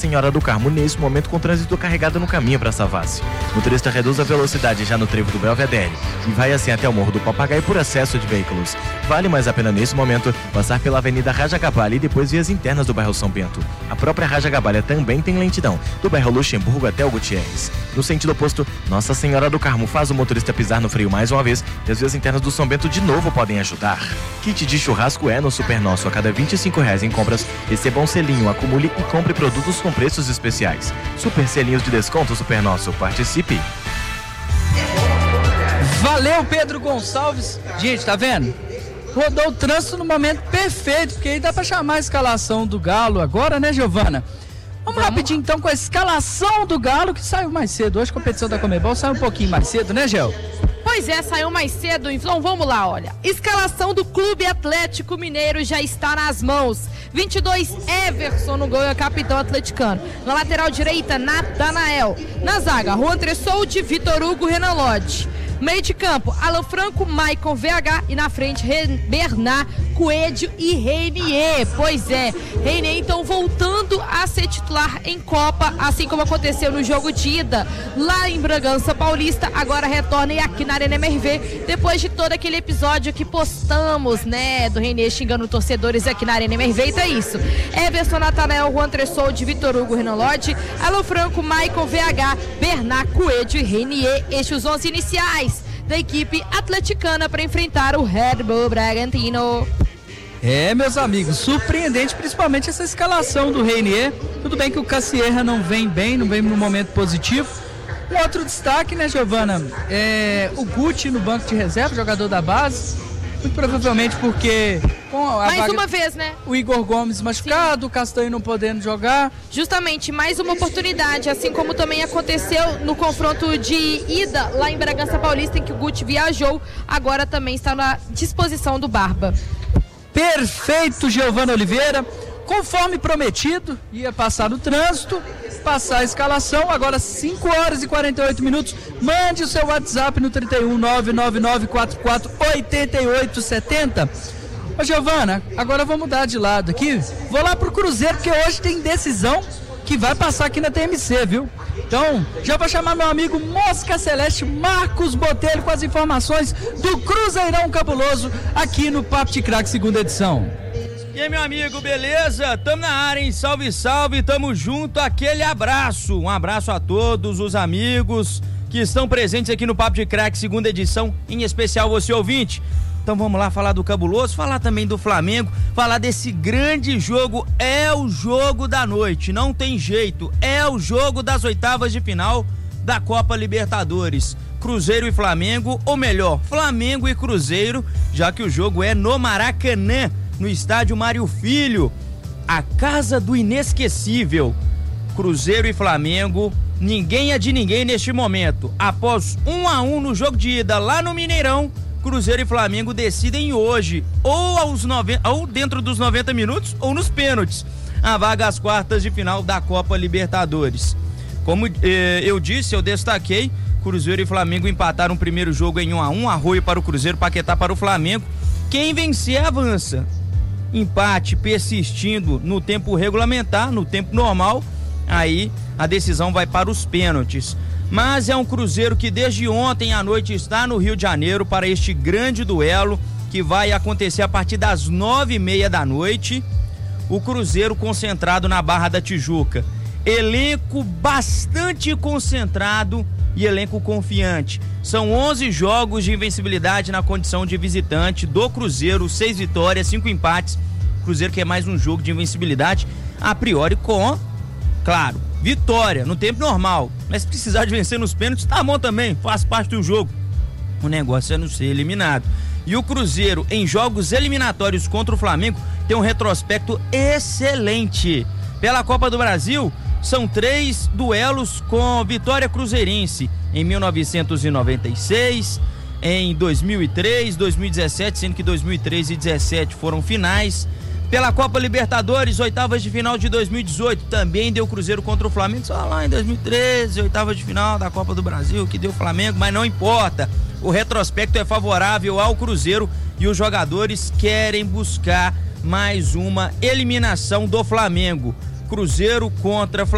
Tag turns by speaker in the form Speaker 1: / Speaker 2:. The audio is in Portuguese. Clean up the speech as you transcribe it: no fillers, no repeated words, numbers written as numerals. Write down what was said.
Speaker 1: Senhora do Carmo, nesse momento com trânsito carregado no caminho para Savassi. O motorista reduz a velocidade já no trevo do Belvedere e vai assim até o Morro do Papagaio por excesso de veículos. Vale mais a pena nesse momento passar pela Avenida Rajagabalha e depois vias internas do bairro São Bento. A própria Rajagabalha também tem lentidão, do bairro Luxemburgo até o Gutierrez. No sentido oposto, Nossa Senhora do Carmo faz o motorista pisar no freio mais uma vez e as vias internas do São Bento de novo podem ajudar. Kit de churrasco é no Super Nosso. A cada R$25 em compras, receba um selinho, acumule e compre produtos com preços especiais. Super selinhos de desconto Super Nosso. Participe!
Speaker 2: Valeu, Pedro Gonçalves. Gente, tá vendo? Rodou o trânsito no momento perfeito, porque aí dá pra chamar a escalação do Galo agora, né, Giovana? Vamos rapidinho então com a escalação do Galo, que saiu mais cedo. Hoje a competição da Conmebol saiu um pouquinho mais cedo, né, Gel?
Speaker 3: Pois é, saiu mais cedo, então vamos lá, olha. Escalação do Clube Atlético Mineiro já está nas mãos. 22, Everson no gol, é capitão atleticano. Na lateral direita, Natanael. Na zaga, Juan Tressoldi, Vitor Hugo, Renan Lodge. Meio de campo, Alan Franco, Maicon VH e na frente, Bernard, Coelho e Reinier. Pois é, Reinier então voltando a ser titular em Copa, assim como aconteceu no jogo de ida lá em Bragança Paulista, agora retorna aqui na Arena MRV, depois de todo aquele episódio que postamos, né, do Reinier xingando torcedores aqui na Arena MRV. Então é isso, Everson, Natanael, Juan Tressoldi, Vitor Hugo, Renan Lodge, Alan Franco, Maicon VH, Bernard, Coelho e Reinier. Estes os 11 iniciais da equipe atleticana para enfrentar o Red Bull Bragantino.
Speaker 2: É, meus amigos, surpreendente principalmente essa escalação do Reinier. Tudo bem que o Cassierra não vem bem, não vem no momento positivo. Um outro destaque, né, Giovana, é o Guti no banco de reserva, jogador da base. Muito provavelmente porque com a
Speaker 3: mais vaga, uma vez, né?
Speaker 2: O Igor Gomes machucado, sim. O Castanho não podendo jogar.
Speaker 3: Justamente, mais uma oportunidade, assim como também aconteceu no confronto de ida lá em Bragança Paulista, em que o Guti viajou, agora também está na disposição do Barba.
Speaker 2: Perfeito, Giovana Oliveira. Conforme prometido, ia passar no trânsito, passar a escalação, agora 5 horas e 48 minutos. Mande o seu WhatsApp no 31 99944 8870. Ô Giovana, agora eu vou mudar de lado aqui. Vou lá pro Cruzeiro, porque hoje tem decisão que vai passar aqui na TMC, viu? Então, já vou chamar meu amigo Mosca Celeste, Marcos Botelho, com as informações do Cruzeirão Cabuloso aqui no Papo de Craque, segunda edição.
Speaker 4: E aí, meu amigo, beleza? Tamo na área, hein? Salve, salve, tamo junto, aquele abraço. Um abraço a todos os amigos que estão presentes aqui no Papo de Craque, segunda edição, em especial você ouvinte. Então vamos lá falar do Cabuloso, falar também do Flamengo, falar desse grande jogo. É o jogo da noite, não tem jeito, é o jogo das oitavas de final da Copa Libertadores. Cruzeiro e Flamengo, ou melhor, Flamengo e Cruzeiro, já que o jogo é no Maracanã, no estádio Mário Filho, a casa do inesquecível. Cruzeiro e Flamengo, ninguém é de ninguém neste momento. Após 1-1 no jogo de ida lá no Mineirão, Cruzeiro e Flamengo decidem hoje, ou dentro dos 90 minutos, ou nos pênaltis, a vaga às quartas de final da Copa Libertadores. Como eu disse, eu destaquei, Cruzeiro e Flamengo empataram o primeiro jogo em 1-1, Arroio para o Cruzeiro, Paquetá para o Flamengo. Quem vencer avança. Empate persistindo no tempo regulamentar, no tempo normal, aí a decisão vai para os pênaltis. Mas é um Cruzeiro que desde ontem à noite está no Rio de Janeiro para este grande duelo que vai acontecer a partir das 9h30 da noite. O Cruzeiro concentrado na Barra da Tijuca. Elenco bastante concentrado e elenco confiante. São 11 jogos de invencibilidade na condição de visitante do Cruzeiro, 6 vitórias, 5 empates. Cruzeiro quer mais um jogo de invencibilidade, a priori com, claro, vitória no tempo normal, mas se precisar de vencer nos pênaltis, tá bom também, faz parte do jogo. O negócio é não ser eliminado. E o Cruzeiro, em jogos eliminatórios contra o Flamengo, tem um retrospecto excelente. Pela Copa do Brasil, são 3 duelos com vitória cruzeirense, em 1996, em 2003, 2017, sendo que 2013 e 2017 foram finais. Pela Copa Libertadores, oitavas de final de 2018, também deu Cruzeiro contra o Flamengo, só lá em 2013, oitavas de final da Copa do Brasil, que deu Flamengo, mas não importa. O retrospecto é favorável ao Cruzeiro e os jogadores querem buscar mais uma eliminação do Flamengo. Cruzeiro contra Flamengo.